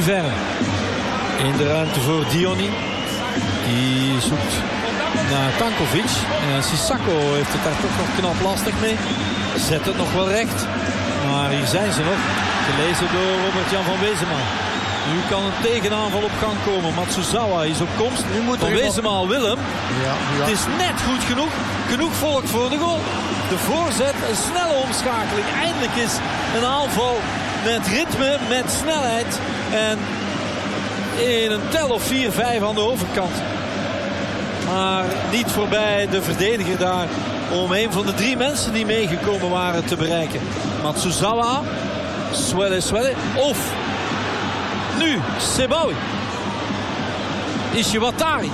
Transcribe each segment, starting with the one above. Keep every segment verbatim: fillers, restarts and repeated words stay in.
Duverne in de ruimte voor Diony. Die zoekt naar Tankovic. En Sissako heeft het daar toch nog knap lastig mee. Zet het nog wel recht. Maar hier zijn ze nog. Gelezen door Robert-Jan van Wezenmaal. Nu kan een tegenaanval op gang komen. Matsuzawa is op komst. Nu moet van Wezenmaal Willem. Ja, ja. Het is net goed genoeg. Genoeg volk voor de goal. De voorzet, een snelle omschakeling. Eindelijk is een aanval met ritme, met snelheid. En in een tel of vier vijf aan de overkant. Maar niet voorbij de verdediger daar. Om een van de drie mensen die meegekomen waren te bereiken. Matsuzawa. Swelle, Swelle. Of nu Sebaoui. Ishiwatari.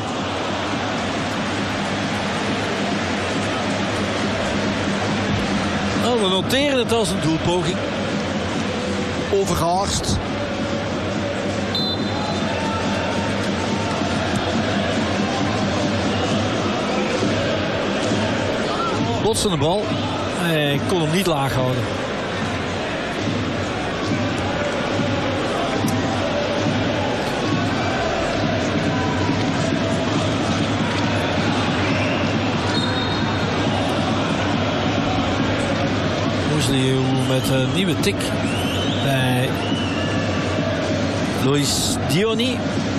Nou, we noteren het als een doelpoging. Overgehaast. Botsende bal. Hij kon hem niet laag houden. Musliu met een nieuwe tik bij Loïs Diony.